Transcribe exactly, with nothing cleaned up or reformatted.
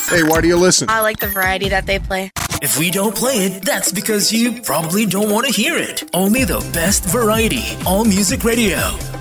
Hey, why do you listen? I like the variety that they play. If we don't play it, that's because you probably don't want to hear it. Only the best variety. All Music Radio.